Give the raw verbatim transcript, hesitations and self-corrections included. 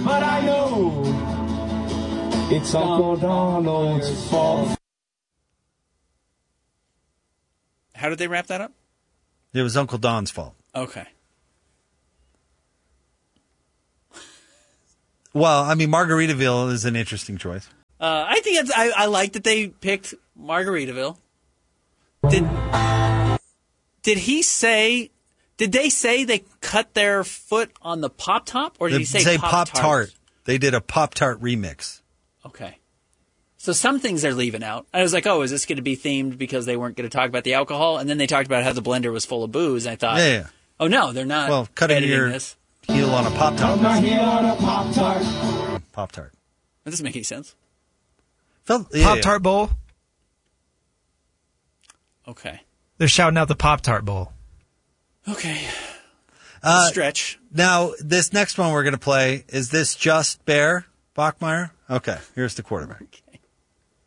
but I know it's Uncle Donald's fault. How did they wrap that up? It was Uncle Don's fault. Okay. Well, I mean, Margaritaville is an interesting choice. Uh, I think it's, I, I like that they picked Margaritaville. Did did he say? Did they say they cut their foot on the Pop Top, or did They he say, say Pop Pop-Tart? They did a Pop-Tart remix. Okay. So some things they're leaving out. I was like, oh, is this going to be themed because they weren't going to talk about the alcohol? And then they talked about how the blender was full of booze. And I thought, Yeah, yeah. oh, no, they're not Well, cutting editing your this. heel on a Pop-Tart. My heel on a Pop-Tart. Pop-Tart. That doesn't make any sense. Felt, yeah, Pop-Tart Bowl. Okay. They're shouting out the Pop-Tart Bowl. Okay. Uh, Stretch. Now, this next one we're going to play, is this just Bear Bachmeyer? Okay, here's the quarterback. Okay.